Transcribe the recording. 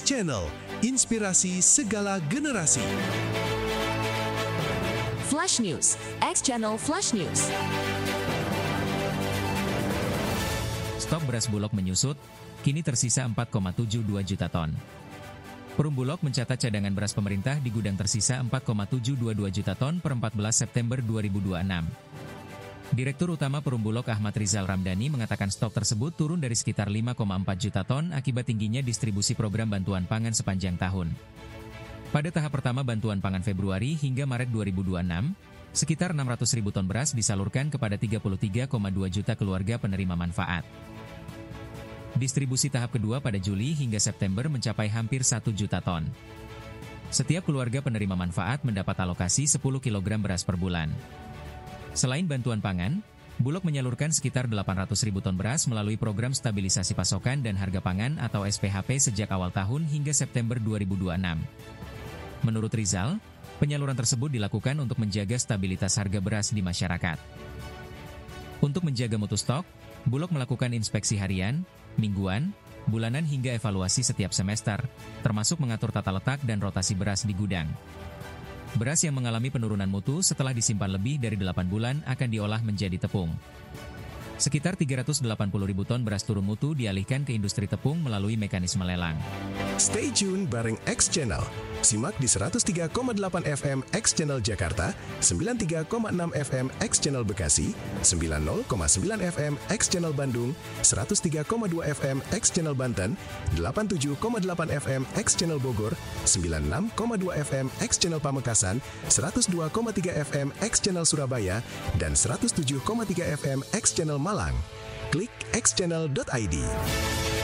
Channel, inspirasi segala generasi. Flash News, X Channel Flash News. Stok beras Bulog menyusut, kini tersisa 4,72 juta ton. Perum Bulog mencatat cadangan beras pemerintah di gudang tersisa 4,722 juta ton per 14 September 2026. Direktur Utama Perum Bulog Ahmad Rizal Ramdhani mengatakan stok tersebut turun dari sekitar 5,4 juta ton akibat tingginya distribusi program bantuan pangan sepanjang tahun. Pada tahap pertama bantuan pangan Februari hingga Maret 2026, sekitar 600.000 ton beras disalurkan kepada 33,2 juta keluarga penerima manfaat. Distribusi tahap kedua pada Juli hingga September mencapai hampir 1 juta ton. Setiap keluarga penerima manfaat mendapat alokasi 10 kg beras per bulan. Selain bantuan pangan, Bulog menyalurkan sekitar 800.000 ton beras melalui program stabilisasi pasokan dan harga pangan atau SPHP sejak awal tahun hingga September 2026. Menurut Rizal, penyaluran tersebut dilakukan untuk menjaga stabilitas harga beras di masyarakat. Untuk menjaga mutu stok, Bulog melakukan inspeksi harian, mingguan, bulanan hingga evaluasi setiap semester, termasuk mengatur tata letak dan rotasi beras di gudang. Beras yang mengalami penurunan mutu setelah disimpan lebih dari 8 bulan akan diolah menjadi tepung. Sekitar 380.000 ton beras turun mutu dialihkan ke industri tepung melalui mekanisme lelang. Stay tune bareng X Channel. Simak di 103,8 FM X Channel Jakarta, 93,6 FM X Channel Bekasi, 90,9 FM X Channel Bandung, 103,2 FM X Channel Banten, 87,8 FM X Channel Bogor, 96,2 FM X Channel Pamekasan, 102,3 FM X Channel Surabaya, dan 107,3 FM X Channel Malang. Klik xchannel.id.